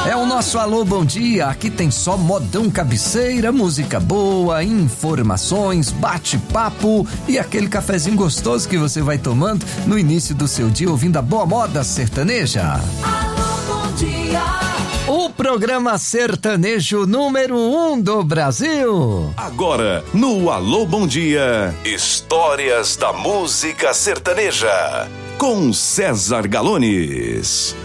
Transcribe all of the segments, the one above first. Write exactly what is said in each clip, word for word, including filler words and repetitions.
É o nosso Alô Bom Dia, aqui tem só modão cabeceira, música boa, informações, bate-papo e aquele cafezinho gostoso que você vai tomando no início do seu dia ouvindo a boa moda sertaneja. Alô Bom Dia. O programa sertanejo número um do Brasil. Agora, no Alô Bom Dia, histórias da música sertaneja, com César Galones.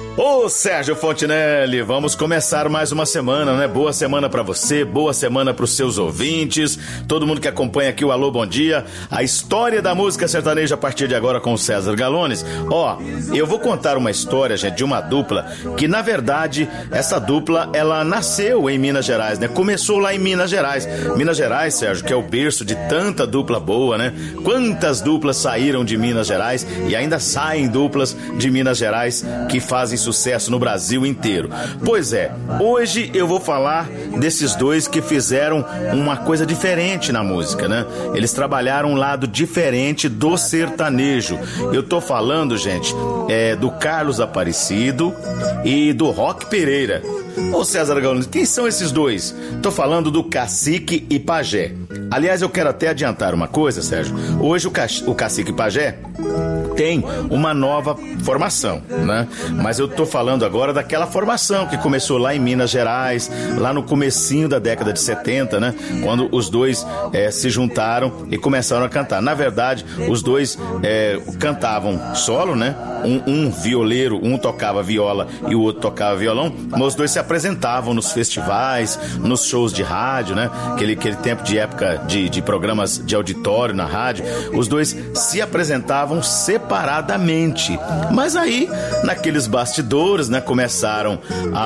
Ô Sérgio Fontinelli, vamos começar mais uma semana, né? Boa semana pra você, boa semana pros seus ouvintes, todo mundo que acompanha aqui o Alô Bom Dia, a história da música sertaneja a partir de agora com o César Galones. Ó, eu vou contar uma história, gente, de uma dupla que, na verdade, essa dupla, ela nasceu em Minas Gerais, né? Começou lá em Minas Gerais. Minas Gerais, Sérgio, que é o berço de tanta dupla boa, né? Quantas duplas saíram de Minas Gerais e ainda saem duplas de Minas Gerais que fazem sucesso no Brasil inteiro. Pois é, hoje eu vou falar desses dois que fizeram uma coisa diferente na música, né? Eles trabalharam um lado diferente do sertanejo. Eu tô falando, gente, é, do Carlos Aparecido e do Rock Pereira. Ô César Galones, quem são esses dois? Tô falando do Cacique e Pajé. Aliás, eu quero até adiantar uma coisa, Sérgio. Hoje o, ca... o Cacique e Pajé tem uma nova formação, né? Mas eu tô falando agora daquela formação que começou lá em Minas Gerais, lá no comecinho da década de setenta, né? Quando os dois é, se juntaram e começaram a cantar. Na verdade, os dois é, cantavam solo, né? Um, um violeiro, um tocava viola e o outro tocava violão, mas os dois se apresentavam nos festivais, nos shows de rádio, né? Aquele, aquele tempo de época de, de programas de auditório na rádio, os dois se apresentavam separadamente. Mas aí, naqueles bastidores, né? Começaram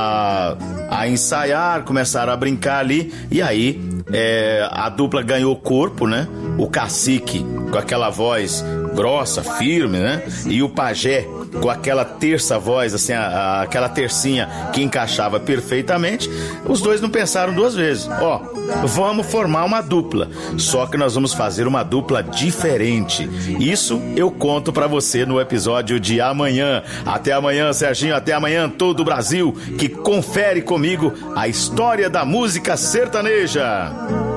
a, a ensaiar, começaram a brincar ali, e aí é, a dupla ganhou corpo, né? O Cacique com aquela voz grossa, firme, né? E o Pajé com aquela terça voz, assim, a, a, aquela tercinha que encaixava perfeitamente. Os dois não pensaram duas vezes. Ó, vamos formar uma dupla, só que nós vamos fazer uma dupla diferente. Isso eu conto pra você no episódio de amanhã. Até amanhã, Serginho, até amanhã, todo o Brasil que confere comigo a história da música sertaneja.